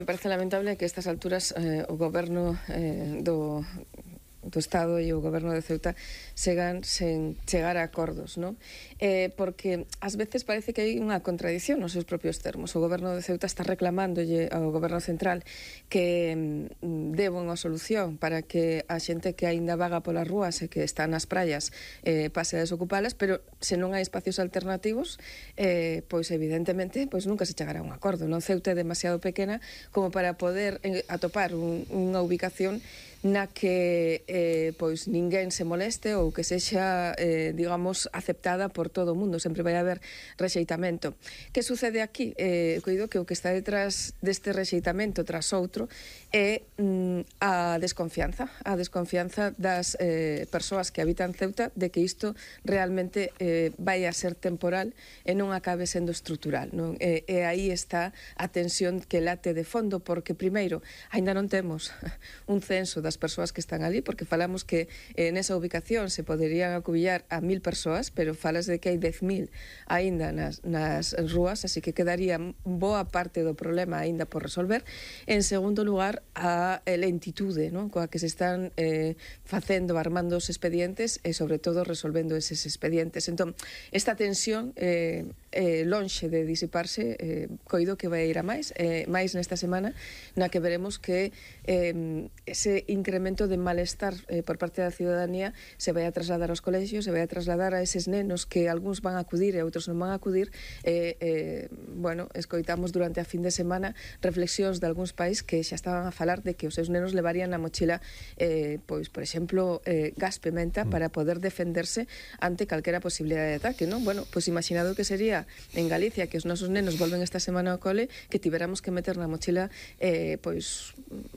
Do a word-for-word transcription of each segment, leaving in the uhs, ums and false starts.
Me parece lamentable que a estas alturas eh, o goberno eh, do, do Estado e o goberno de Ceuta segan sen chegar a acordos, non? Eh, porque ás veces parece que hai unha contradición nos seus propios termos. O goberno de Ceuta está reclamándolle ao goberno central que mm, deba unha solución para que a xente que aínda vaga polas rúas e que está nas praias eh, pase a desocupalas, pero se non hai espacios alternativos, eh, pois evidentemente pois nunca se chegará a un acordo, non? Ceuta é demasiado pequena como para poder eh, atopar un, unha ubicación na que eh, pois ninguén se moleste ou que sexa, eh, digamos, aceptada por todo o mundo. Sempre vai haber rexeitamento. Que sucede aquí? Eh, coido que o que está detrás deste rexeitamento tras outro é mm, a desconfianza, a desconfianza das eh, persoas que habitan Ceuta de que isto realmente eh, vai a ser temporal e non acabe sendo estrutural, non? E, e aí está a tensión que late de fondo, porque primeiro, aínda non temos un censo das persoas que están ali, porque falamos que en esa ubicación se poderían acubillar a mil persoas, pero falas de que hai dez mil aínda nas, nas rúas, así que quedaría boa parte do problema aínda por resolver. En segundo lugar, a lentitude, non? Coa que se están eh, facendo, armando os expedientes e, sobre todo, resolvendo eses expedientes. Entón, esta tensión eh, eh, lonxe de disiparse, eh, coido que vai ir a máis, eh, máis nesta semana, na que veremos que eh, ese incremento de malestar eh, por parte da ciudadanía se vai a trasladar aos colexios, se vai a trasladar a eses nenos que algúns van a acudir e outros non van a acudir. eh, eh, bueno, escoitamos durante a fin de semana reflexións de algúns países que xa estaban a falar de que os seus nenos levarían na mochila eh, pois, por exemplo, eh, gas pimenta para poder defenderse ante calquera posibilidade de ataque, non? Bueno, pois imaginado que sería en Galicia que os nosos nenos volven esta semana ao cole, que tiveramos que meter na mochila eh, pois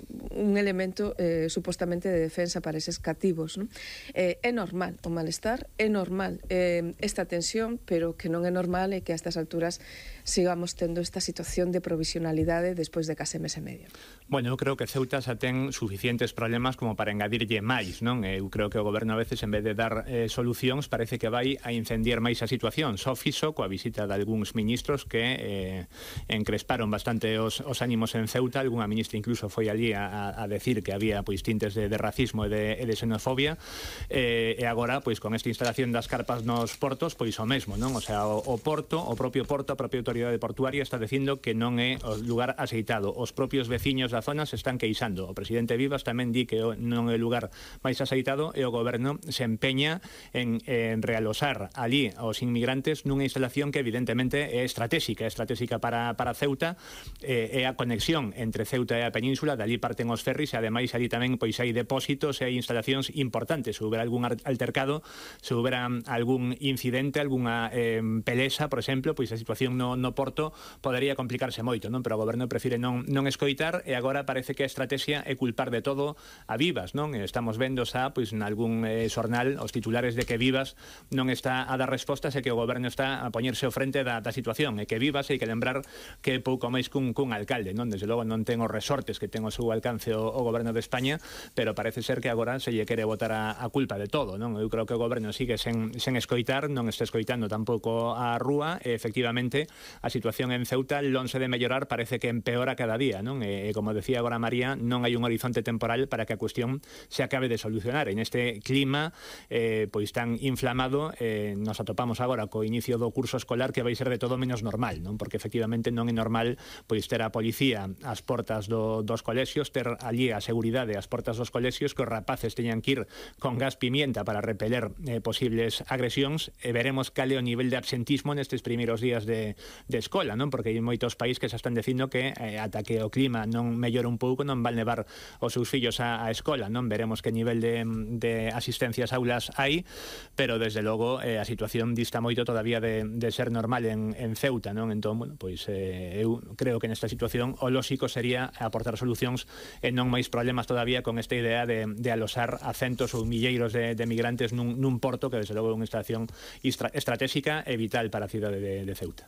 un elemento eh, supostamente de defensa para eses cativos, non? Eh, é normal o malestar, é normal eh, esta tensión, pero que non é normal é que a estas alturas sigamos tendo esta situación de provisionalidade despois de case mes e medio. Bueno, eu creo que Ceuta xa ten suficientes problemas como para engadirlle máis, non? Eu creo que o goberno a veces, en vez de dar eh, solucións, parece que vai a incendiar máis a situación. Só fixo coa visita de algúns ministros que eh, encresparon bastante os, os ánimos en Ceuta. Algúnha ministra incluso foi allí a, a decir que había pois tintes de, de racismo e de, e de xenofobia, eh, e agora, pois con esta instalación das carpas nos portos, pois o mesmo, non? O sea, o, o porto, o propio porto, a propia autoridade portuaria está dicindo que non é o lugar aceitado. Os propios veciños da zona se están queixando. O presidente Vivas tamén di que non é o lugar máis aceitado, e o goberno se empeña en, en realosar ali aos inmigrantes nunha instalación que evidentemente é estratégica, é estratégica para, para Ceuta, eh, é a conexión entre Ceuta e a península, dali parten os ferris, e ademais ali tamén pois hai depósitos e hai instalacións importantes. Se houbera algún altercado, se houbera algún incidente, algunha eh, pelesa, por exemplo, pois a situación no, no porto podería complicarse moito, non? Pero o goberno prefire non, non escoitar, e agora parece que a estrategia é culpar de todo a Vivas, non? Estamos vendo xa, pois, nalgún eh, xornal, os titulares de que Vivas non está a dar respostas e que o goberno está a poñerse ao frente da, da situación, e que Vivas, hai que lembrar que é pouco máis cun, cun alcalde, non? Desde logo non ten os resortes que ten o seu alcance o, o goberno de España, pero parece ser que agora se lle quere botar a, a culpa de todo, non? Eu creo que o goberno sigue sen, sen escoitar, non está escoitando tampouco a rúa, e efectivamente a situación en Ceuta, lonxe de mellorar, parece que empeora cada día, non? E, e como decía agora María, non hai un horizonte temporal para que a cuestión se acabe de solucionar. En este clima eh, pois tan inflamado, eh, nos atopamos agora co inicio do curso escolar, que vai ser de todo menos normal, non? Porque efectivamente non é normal pois ter a policía ás portas do, dos colexios, ter allí a seguridade ás portas dos colexios, que os rapaces teñan que ir con gas pimienta para repeler eh, posibles agresións, e veremos cal é o nivel de absentismo nestes primeiros días de, de escola, non? Porque hai moitos países que xa están dicindo que eh, ata que o clima non mellora un pouco non van levar os seus fillos á, á escola, non? Veremos que nivel de, de asistencia ás aulas hai, pero desde logo eh, a situación dista moito todavía de, de ser normal en, en Ceuta, non? Entón, bueno, pois eh, eu creo que nesta situación o lóxico sería aportar solucións e non máis problemas todavía con esta idea de, de alosar a centos ou milleiros de, de migrantes nun, nun porto que desde logo é unha instalación estratégica e vital para a cidade de, de Ceuta.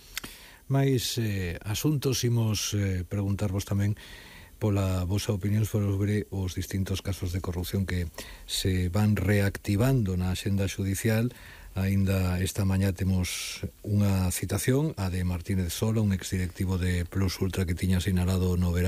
Mais eh, asuntos imos eh, preguntarvos tamén pola vosa opinión sobre os distintos casos de corrupción que se van reactivando na axenda judicial Aínda esta mañá temos unha citación, a de Martínez Sola, un exdirectivo de Plus Ultra que tiña sinalado no verán